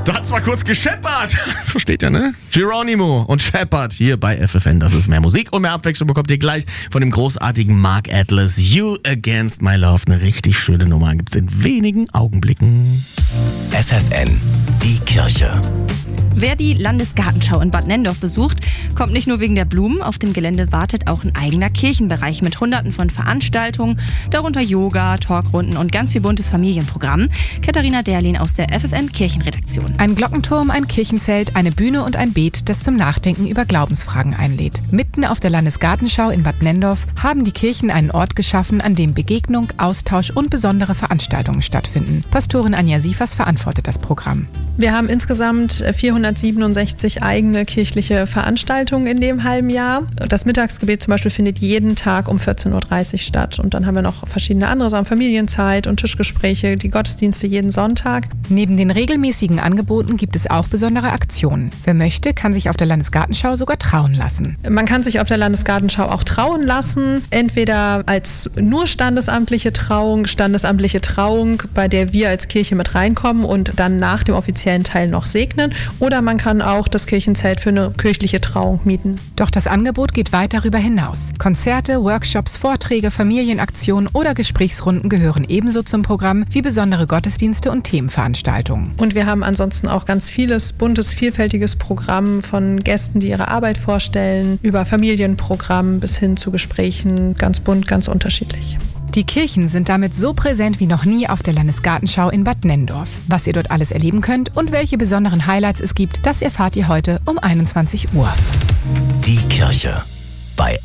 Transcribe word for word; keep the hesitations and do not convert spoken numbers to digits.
Da hat's mal kurz gescheppert. Versteht ihr, ne? Geronimo und Shepard hier bei F F N. Das ist mehr Musik und mehr Abwechslung bekommt ihr gleich von dem großartigen Mark Atlas. You Against My Love. Eine richtig schöne Nummer. Gibt's in wenigen Augenblicken. F F N, die Kirche. Wer die Landesgartenschau in Bad Nenndorf besucht, kommt nicht nur wegen der Blumen. Auf dem Gelände wartet auch ein eigener Kirchenbereich mit hunderten von Veranstaltungen, darunter Yoga, Talkrunden und ganz viel buntes Familienprogramm. Katharina Derlin aus der F F N Kirchenredaktion. Ein Glockenturm, ein Kirchenzelt, eine Bühne und ein Beet, das zum Nachdenken über Glaubensfragen einlädt. Mitten auf der Landesgartenschau in Bad Nenndorf haben die Kirchen einen Ort geschaffen, an dem Begegnung, Austausch und besondere Veranstaltungen stattfinden. Pastorin Anja Siefers verantwortet das Programm. Wir haben insgesamt vierhundertsiebenundsechzig eigene kirchliche Veranstaltungen in dem halben Jahr. Das Mittagsgebet zum Beispiel findet jeden Tag um vierzehn Uhr dreißig statt. Und dann haben wir noch verschiedene andere Sachen, Familienzeit und Tischgespräche, die Gottesdienste jeden Sonntag. Neben den regelmäßigen Angeboten gibt es auch besondere Aktionen. Wer möchte, kann sich auf der Landesgartenschau sogar trauen lassen. Man kann sich auf der Landesgartenschau auch trauen lassen, entweder als nur standesamtliche Trauung, standesamtliche Trauung, bei der wir als Kirche mit reinkommen und dann nach dem offiziellen Teil noch segnen, oder man kann auch das Kirchenzelt für eine kirchliche Trauung mieten. Doch das Angebot geht weit darüber hinaus. Konzerte, Workshops, Vorträge, Familienaktionen oder Gesprächsrunden gehören ebenso zum Programm wie besondere Gottesdienste und Themenveranstaltungen. Und wir haben ansonsten auch ganz vieles buntes, vielfältiges Programm von Gästen, die ihre Arbeit vorstellen, über Familienprogramm bis hin zu Gesprächen, ganz bunt, ganz unterschiedlich. Die Kirchen sind damit so präsent wie noch nie auf der Landesgartenschau in Bad Nenndorf. Was ihr dort alles erleben könnt und welche besonderen Highlights es gibt, das erfahrt ihr heute um einundzwanzig Uhr. Die Kirche bei